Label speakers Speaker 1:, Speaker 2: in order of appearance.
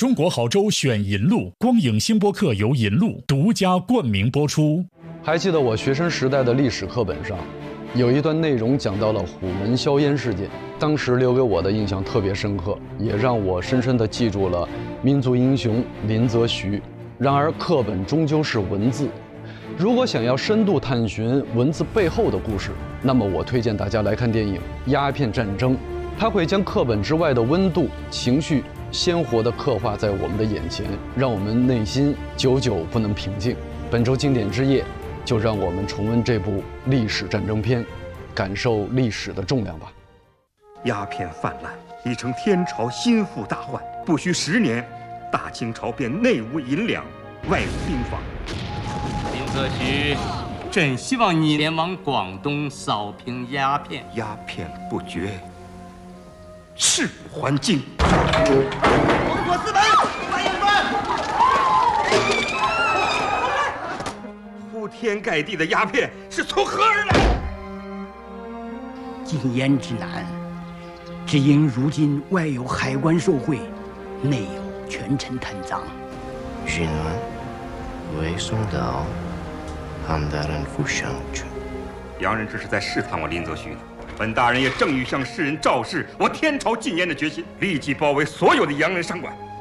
Speaker 1: 中国好州选银路，光影星播客由银路独家冠名播出。
Speaker 2: 还记得我学生时代的历史课本上，有一段内容讲到了虎门销烟事件，当时留给我的印象特别深刻，也让我深深地记住了民族英雄林则徐。然而，课本终究是文字，如果想要深度探寻文字背后的故事，那么我推荐大家来看电影《鸦片战争》，它会将课本之外的温度、情绪鲜活地刻画在我们的眼前，让我们内心久久不能平静。本周经典之夜，就让我们重温这部历史战争片，感受历史的重量吧。
Speaker 3: 鸦片泛滥已成天朝心腹大患，不需10年，大清朝便内无银两，外无兵法。
Speaker 4: 林则徐，朕希望你前往广东扫平鸦片。
Speaker 3: 鸦片不绝，誓不还京。
Speaker 5: 封锁四门，翻营门。
Speaker 3: 铺天盖地的鸦片是从何而来？
Speaker 6: 禁烟之难，只因如今外有海关受贿，内有权臣贪赃。
Speaker 7: 云南为送到汉大人府上去。
Speaker 3: 洋人这是在试探我林则徐呢。本大人也正欲向世人昭示我天朝禁烟的决心，立即包围所有的洋人商馆。